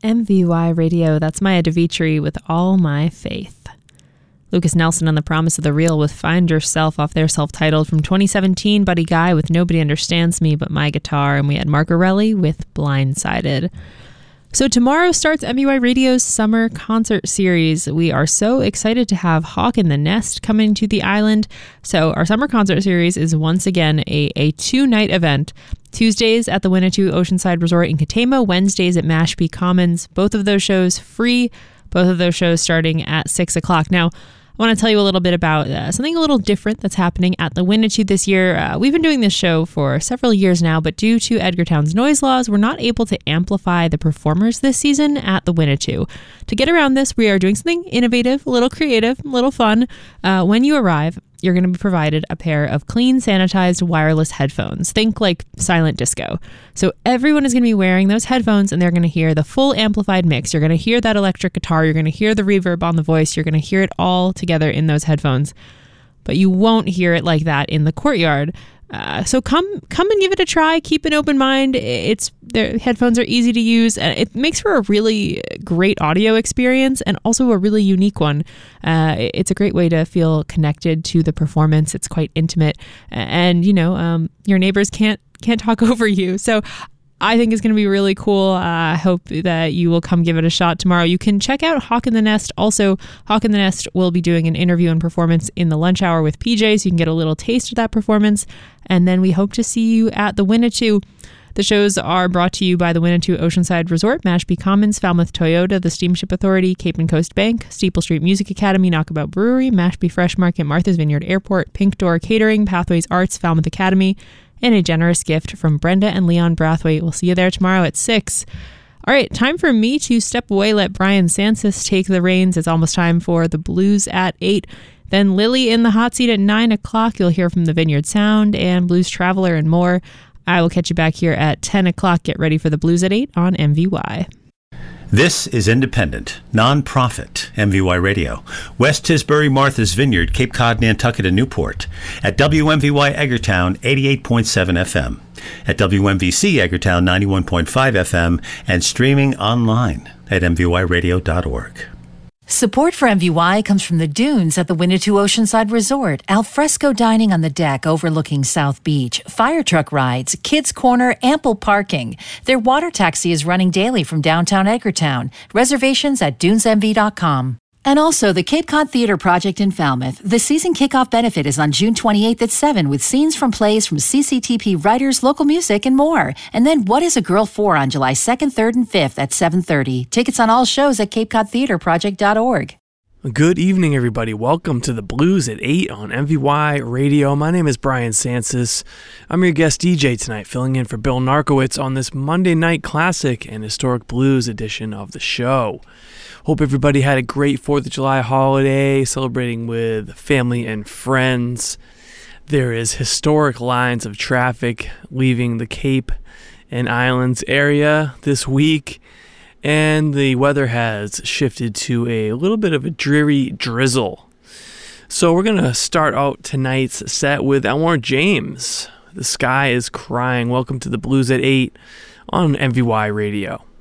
MVY Radio. That's Maya Devitri with All My Faith. Lucas Nelson on The Promise of the Real with Find Yourself off their self-titled from 2017. Buddy Guy with Nobody Understands Me But My Guitar. And we had Mark Orelli with Blindsided. So tomorrow starts MVY Radio's summer concert series. We are so excited to have Hawk in the Nest coming to the island. So our summer concert series is once again a two-night event. Tuesdays at the Winnetou Oceanside Resort in Katama, Wednesdays at Mashpee Commons. Both of those shows free. Both of those shows starting at 6 o'clock. Now, I want to tell you a little bit about something a little different that's happening at the Winnetou this year. We've been doing this show for several years now, but due to Edgartown's noise laws, we're not able to amplify the performers this season at the Winnetou. To get around this, we are doing something innovative, a little creative, a little fun. When you arrive, you're going to be provided a pair of clean, sanitized wireless headphones. Think like silent disco. So everyone is going to be wearing those headphones and they're going to hear the full amplified mix. You're going to hear that electric guitar. You're going to hear the reverb on the voice. You're going to hear it all together in those headphones. But you won't hear it like that in the courtyard. So come and give it a try. Keep an open mind. Their headphones are easy to use, and it makes for a really great audio experience and also a really unique one. It's a great way to feel connected to the performance. It's quite intimate, and your neighbors can't talk over you. So I think it's going to be really cool. I hope that you will come give it a shot tomorrow. You can check out Hawk in the Nest. Also, Hawk in the Nest will be doing an interview and performance in the lunch hour with PJ, so you can get a little taste of that performance. And then we hope to see you at the Winnetou. The shows are brought to you by the Winnetou Oceanside Resort, Mashpee Commons, Falmouth Toyota, the Steamship Authority, Cape and Coast Bank, Steeple Street Music Academy, Knockabout Brewery, Mashpee Fresh Market, Martha's Vineyard Airport, Pink Door Catering, Pathways Arts, Falmouth Academy, and a generous gift from Brenda and Leon Brathwaite. We'll see you there tomorrow at 6. All right, time for me to step away, let Brian Sansis take the reins. It's almost time for the Blues at 8. Then Lily in the hot seat at 9 o'clock. You'll hear from the Vineyard Sound and Blues Traveler and more. I will catch you back here at 10 o'clock. Get ready for the Blues at 8 on MVY. This is independent, non-profit MVY Radio. West Tisbury, Martha's Vineyard, Cape Cod, Nantucket, and Newport. At WMVY Edgartown, 88.7 FM. At WMVC Edgartown, 91.5 FM. And streaming online at mvyradio.org. Support for MVY comes from the dunes at the Winnetou Oceanside Resort, alfresco dining on the deck overlooking South Beach, fire truck rides, kids' corner, ample parking. Their water taxi is running daily from downtown Edgartown. Reservations at dunesmv.com. And also the Cape Cod Theater Project in Falmouth. The season kickoff benefit is on June 28th at 7 with scenes from plays from CCTP writers, local music, and more. And then What is a Girl For on July 2nd, 3rd, and 5th at 7:30. Tickets on all shows at capecodtheaterproject.org. Good evening, everybody. Welcome to the Blues at 8 on MVY Radio. My name is Brian Sansis. I'm your guest DJ tonight, filling in for Bill Narkowitz on this Monday night classic and historic blues edition of the show. Hope everybody had a great 4th of July holiday, celebrating with family and friends. There is historic lines of traffic leaving the Cape and Islands area this week, and the weather has shifted to a little bit of a dreary drizzle. So we're going to start out tonight's set with Elmore James. The Sky is Crying. Welcome to the Blues at 8 on MVY Radio.